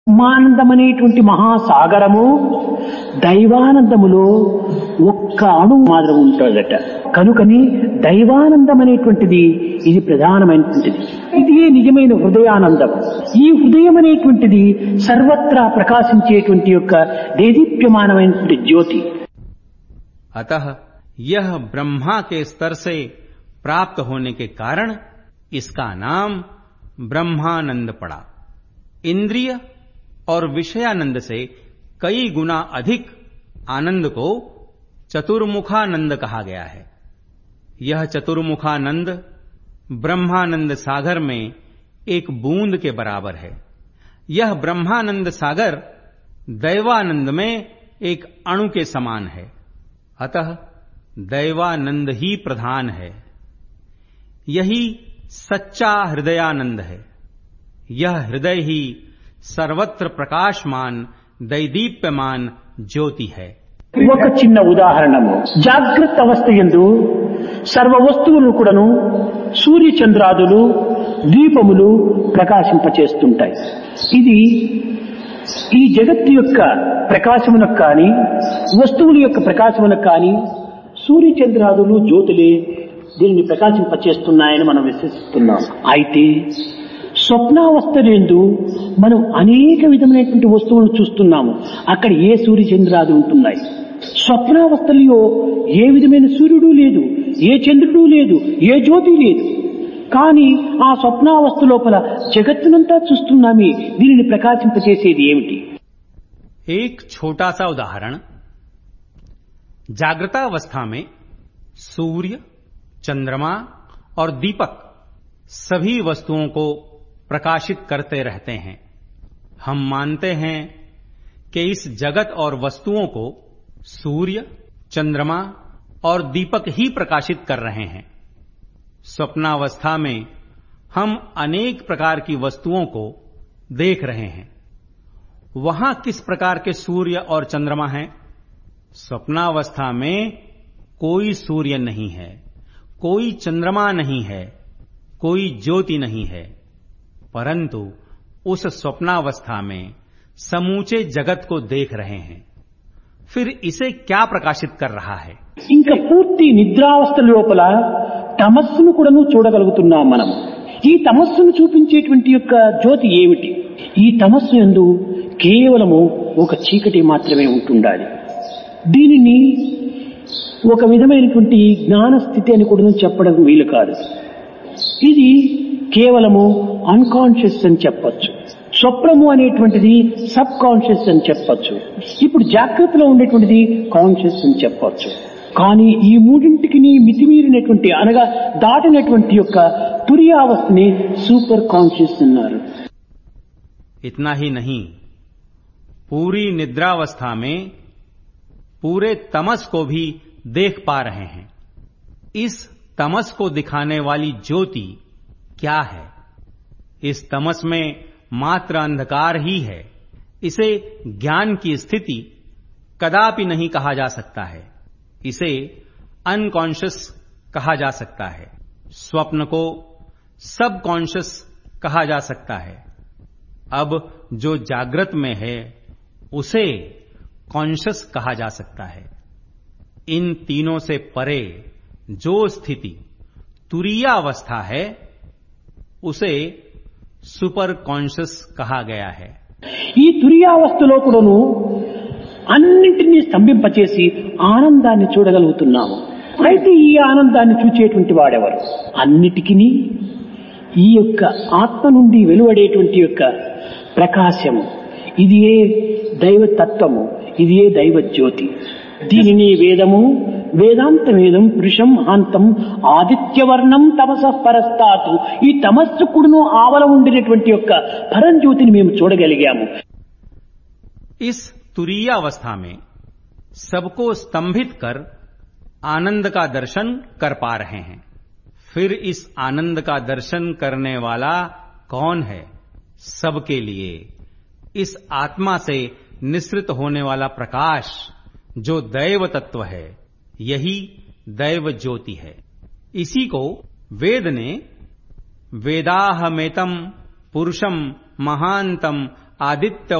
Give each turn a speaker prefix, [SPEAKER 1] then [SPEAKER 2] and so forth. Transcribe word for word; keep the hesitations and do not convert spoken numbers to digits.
[SPEAKER 1] బ్రహ్మానందమనేటువంటి మహాసాగరము దైవానందములో ఒక్క అణు మాత్రం ఉంటుందట. కనుకని దైవానందం అనేటువంటిది ఇది ప్రధానమైనటువంటిది. ఇది నిజమైన హృదయానందం. ఈ హృదయం అనేటువంటిది సర్వత్రా ప్రకాశించేటువంటి యొక్క దేదీప్యమానమైనటువంటి జ్యోతి.
[SPEAKER 2] अतः यह ब्रह्मा के स्तर से प्राप्त होने के कारण इसका नाम ब्रह्मानंद पड़ा. इंद्रिय और विषयानंद से कई गुना अधिक आनंद को चतुर्मुखानंद कहा गया है. यह चतुर्मुखानंद ब्रह्मानंद सागर में एक बूंद के बराबर है. यह ब्रह्मानंद सागर दैवानंद में एक अणु के समान है. अतः दैवानंद ही प्रधान है. यही सच्चा हृदयानंद है. यह हृदय ही सर्वत्र प्रकाशमान दैदीप्यमान ज्योति है.
[SPEAKER 1] ఒక చిన్న ఉదాహరణము, జాగ్రత్త అవస్థ యందు సర్వ వస్తువులు కూడాను సూర్య చంద్రాదులు దీపములు ప్రకాశింపచేస్తుంటాయి. ఇది ఈ జగత్తు యొక్క ప్రకాశమునకు కానీ వస్తువుల యొక్క ప్రకాశమునకు కానీ సూర్య చంద్రాదులు జ్యోతులే దీనిని ప్రకాశింపచేస్తున్నాయని మనం విశ్వసిస్తున్నాం. అయితే స్వప్నావస్థలందు మనం అనేక విధమైనటువంటి వస్తువులను చూస్తున్నాము. అక్కడ ఏ సూర్య చంద్రాలు ఉంటున్నాయి. స్వప్నావస్థలో ఏ విధమైన సూర్యుడు లేదు, ఏ చంద్రుడు లేదు, ఏ జ్యోతి లేదు. కానీ ఆ స్వప్నావస్థ లోపల జగత్తునంతా చూస్తున్నామే. దీనిని ప్రకాశింపచేసేది ఏమిటి?
[SPEAKER 2] एक छोटा सा उदाहरण. जागृतावस्था में सूर्य, चंद्रमा और दीपक सभी वस्तुओं को प्रकाशित करते रहते हैं. हम मानते हैं कि इस जगत और वस्तुओं को सूर्य, चंद्रमा और दीपक ही प्रकाशित कर रहे हैं. स्वप्नावस्था में हम अनेक प्रकार की वस्तुओं को देख रहे हैं. वहां किस प्रकार के सूर्य और चंद्रमा हैं? स्वप्नावस्था में कोई सूर्य नहीं है, कोई चंद्रमा नहीं है, कोई ज्योति नहीं है. परंतु उस स्वप्नावस्था में समूचे जगत को देख रहे हैं. फिर इसे क्या प्रकाशित कर रहा है?
[SPEAKER 1] ఇంకా పూర్తి నిద్రావస్థ లోపల తమస్సును కూడాను చూడగలుగుతున్నాం మనం. ఈ తమస్సును చూపించేటువంటి యొక్క జ్యోతి ఏమిటి? ఈ తమస్సు యందు కేవలము ఒక చీకటి మాత్రమే ఉంటుండాలి. దీనిని ఒక విధమైనటువంటి జ్ఞాన స్థితి అని కూడా చెప్పడం వీలు కాదు. ఇది కేవలము అన్కాన్షియస్ అని చెప్పొచ్చు. స్వప్నము అనేటువంటిది సబ్ కాన్షియస్ అని చెప్పొచ్చు. ఇప్పుడు జాగ్రత్తలో ఉండేటువంటిది కాన్షియస్ అని చెప్పొచ్చు. కానీ ఈ మూడింటికి మితిమీరినటువంటి అనగా దాటినటువంటి యొక్క తురియావస్థని సూపర్ కాన్షియస్ అన్నారు.
[SPEAKER 2] इतना ही नहीं, पूरी निद्रावस्था में पूरे तमस को भी देख पा रहे हैं. इस तमस को दिखाने वाली ज्योति क्या है? इस तमस में मात्र अंधकार ही है. इसे ज्ञान की स्थिति कदापि नहीं कहा जा सकता है. इसे अनकॉन्शियस कहा जा सकता है. स्वप्न को सब कॉन्शियस कहा जा सकता है. अब जो जागृत में है उसे कॉन्शियस कहा जा सकता है. इन तीनों से परे जो स्थिति तुरीया अवस्था है उसे सुपर कॉन्शियस कहा गया है.
[SPEAKER 1] ఈ తురియావస్థలో కూడాను అన్నింటినీ స్తంభింపచేసి ఆనందాన్ని చూడగలుగుతున్నాము. అయితే ఈ ఆనందాన్ని చూచేటువంటి వాడెవరు? అన్నిటికీ ఈ యొక్క ఆత్మ నుండి వెలువడేటువంటి యొక్క ప్రకాశము, ఇది ఏ దైవ తత్వము, ఇది ఏ దైవ జ్యోతి. దీనిని వేదము వేదాంత వేదం పురుషం హాంతం ఆదిత్యవర్ణం తమస పరస్తాతు. ఈ తమస్సు కూడాను ఆవల ఉండినటువంటి యొక్క పరంజ్యోతిని మేము చూడగలిగాము.
[SPEAKER 2] इस तुरीया अवस्था में सबको स्तंभित कर आनंद का दर्शन कर पा रहे हैं. फिर इस आनंद का दर्शन करने वाला कौन है? सबके लिए इस आत्मा से निसृत होने वाला प्रकाश जो दैव तत्व है, यही दैव ज्योति है. इसी को वेद ने वेदाहमेतम पुरुषम महांतम आदित्य